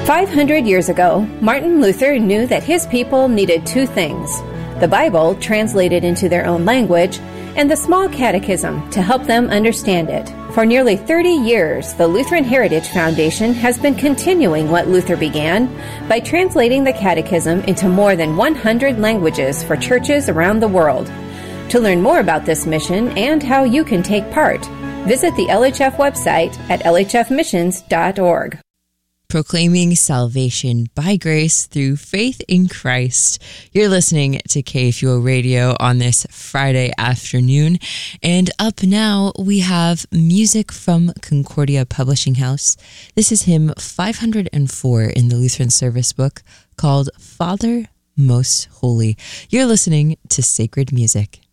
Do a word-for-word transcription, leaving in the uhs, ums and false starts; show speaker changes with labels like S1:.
S1: five hundred years ago, Martin Luther knew that his people needed two things: the Bible, translated into their own language, and the Small Catechism to help them understand it. For nearly thirty years, the Lutheran Heritage Foundation has been continuing what Luther began by translating the Catechism into more than one hundred languages for churches around the world. To learn more about this mission and how you can take part, visit the L H F website at l h f missions dot org.
S2: Proclaiming salvation by grace through faith in Christ. You're listening to K F U O Radio on this Friday afternoon. And up now, we have music from Concordia Publishing House. This is hymn five hundred four in the Lutheran Service Book, called Father Most Holy. You're listening to Sacred Music.